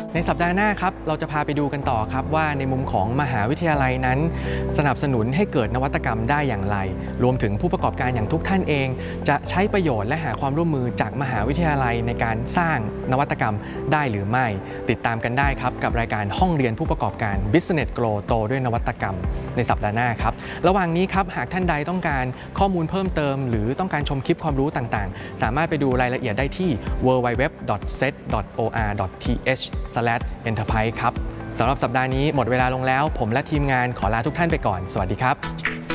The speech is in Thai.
ในสัปดาห์หน้าครับเราจะพาไปดูกันต่อครับว่าในมุมของมหาวิทยาลัยนั้นสนับสนุนให้เกิดนวัตกรรมได้อย่างไรรวมถึงผู้ประกอบการอย่างทุกท่านเองจะใช้ประโยชน์และหาความร่วมมือจากมหาวิทยาลัยในการสร้างนวัตกรรมได้หรือไม่ติดตามกันได้ครับกับรายการห้องเรียนผู้ประกอบการ Business Grow โตด้วยนวัตกรรมในสัปดาห์หน้าครับระหว่างนี้ครับหากท่านใดต้องการข้อมูลเพิ่มเติมหรือต้องการชมคลิปความรู้ต่างๆสามารถไปดูรายละเอียดได้ที่ www.set.or.th/enterprise ครับสำหรับสัปดาห์นี้หมดเวลาลงแล้วผมและทีมงานขอลาทุกท่านไปก่อนสวัสดีครับ